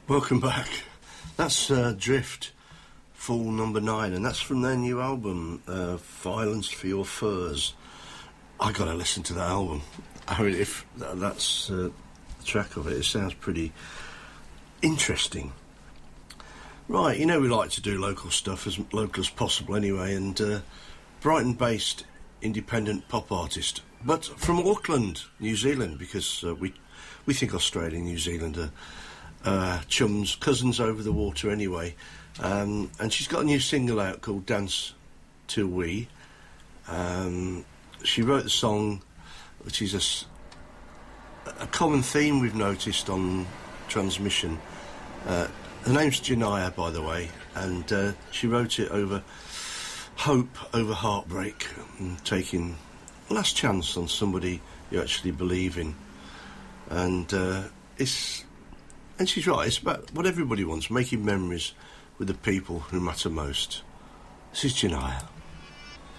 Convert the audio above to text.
Welcome back. That's Drift, Fall number 9, and that's from their new album, Violence for Your Furs. I gotta listen to that album. I mean, if that's the track of it, it sounds pretty interesting. Right, you know we like to do local stuff, as local as possible anyway, and Brighton-based independent pop artist, but from Auckland, New Zealand, because we think Australia and New Zealand are chums, cousins over the water anyway, and she's got a new single out called Dance Till We. She wrote the song, which is a common theme we've noticed on transmission. Her name's Janaya, by the way, and she wrote it over hope, over heartbreak, and taking last chance on somebody you actually believe in. And she's right, it's about what everybody wants, making memories with the people who matter most. This is Janaya.